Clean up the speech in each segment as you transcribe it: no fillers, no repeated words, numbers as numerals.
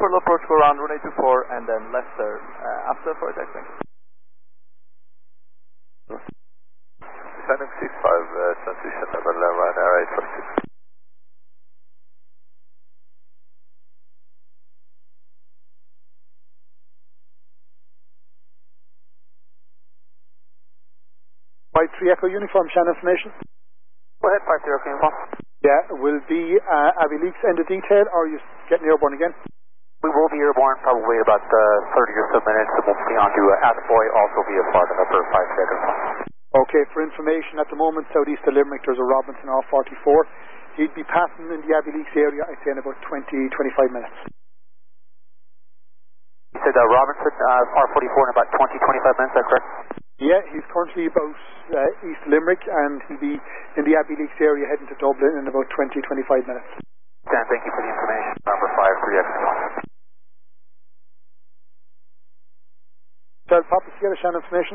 for low approach, go around runway 24 and then left turn after for a taxi. Descending 65, transition level Ryanair 846. By 3 Echo Uniform, channel information. Go ahead, 5 Echo Uniform. Yeah, will be Abbey Leaks end of detail, or are you getting airborne again? We will be airborne probably about 30 or so minutes, and we'll be on to Attaboy, also via Florida upper 5 seconds. Okay, for information, at the moment, southeast of Limerick, there's a Robinson R44. He'd be passing in the Abbey Leaks area, I'd say, in about 20-25 minutes. You said Robinson R44 in about 20-25 minutes, is that correct? Yeah, he's currently about east Limerick, and he'll be in the Abbey Leaks area heading to Dublin in about 20-25 minutes. Dan, thank you for the information. Number 5, 3 Echo. Hotel Papa Sierra, channel information.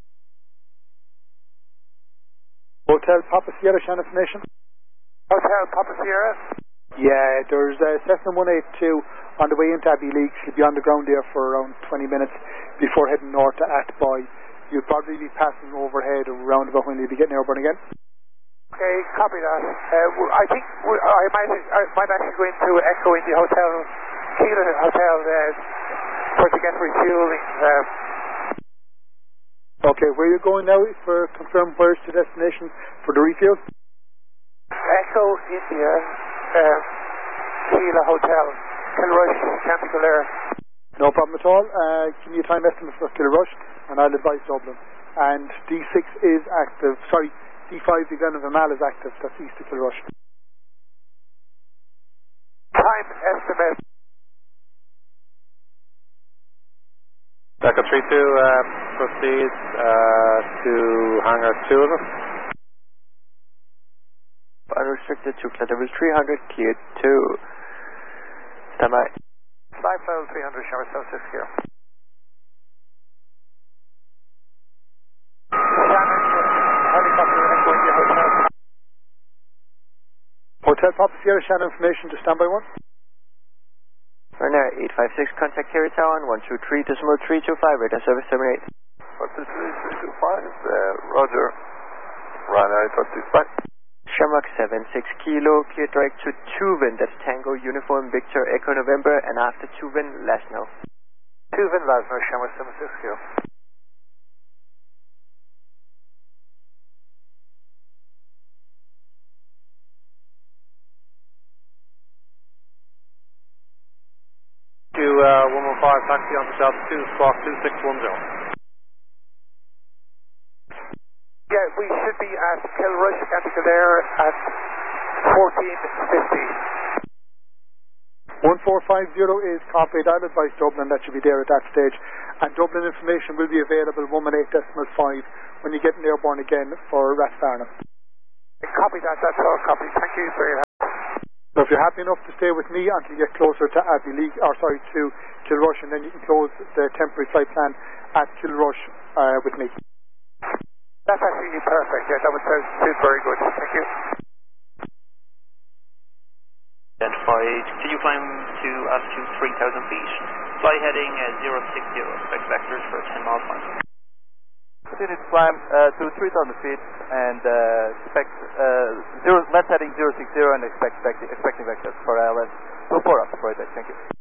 Hotel Papa Sierra, channel information. Hotel Papa Sierra? Yeah, there's Cessna 182 on the way into Abbey Leaks. He'll be on the ground there for around 20 minutes before heading north to Attaboy. You'll probably be passing overhead around about when you'll be getting airborne again. Okay, copy that. I think I might actually go into Echo in the hotel, Keela Hotel, to get refueling. Okay, where are you going now for confirm where's the destination for the refuel? Echo India, Keela Hotel, Kilrush, County Kildare. No problem at all. Give me a time estimate for Kilrush, and I'll advise Dublin. And D6 is active. Sorry, D5 the Glen of Amal is active. That's east of Kilrush. Time estimate. Echo 32 proceeds to hangar 2 of them. Unrestricted to flight level 300, cleared 2. Stand by. Flight level 300, shower 76 here. Helicopter Echo India Hotel. Hotel Papa Sierra, channel information to standby 1. Ryanair 856, contact Kerry Town 123.325, radar service 78. 123.325, Roger. Ryanair 856, bye. Shamrock 76 Kilo, clear direct to Tuven, that's Tango Uniform Victor Echo November, and after Tuven, Lasno. Tuven, Lasno, Shamrock 76 Kilo. To 115 taxi on the South 2, squawk 2610. Yeah, we should be at Kilrush, County Kildare at 14:50. 1450 is copied. I'll advise Dublin that you'll be there at that stage. And Dublin information will be available 118.5 when you get an airborne again for Rathfarnham. Copy that, that's all copied. Thank you for your help. So if you're happy enough to stay with me until you get closer to to Kilrush, and then you can close the temporary flight plan at Kilrush with me. That's actually perfect. Yeah, that would suit very good. Thank you. Identified. Continue climb to altitude 3,000 feet. Fly heading 060. Expect vectors for 10 miles per hour. Continue to climb to 3,000 feet and expect left heading 060 and expecting vectors for LS 24 up for it. Thank you.